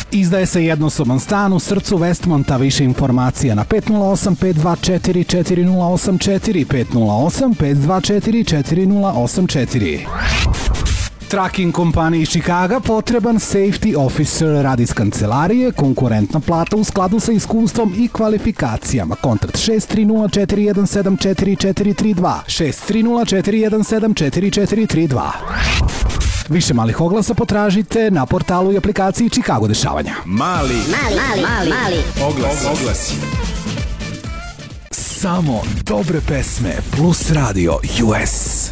Izdaje se jednosoban stan u srcu Westmonta. Više informacija na 508-524-4084, 508-524-4084. Trucking kompaniji iz Chicaga potreban safety officer, rad iz kancelarije, konkurentna plata u skladu sa iskustvom i kvalifikacijama. Kontakt 630-417-4432, 630-417-4432. Više malih oglasa potražite na portalu i aplikaciji Chicago dešavanja. Mali oglasi. Samo dobre pesme plus radio US.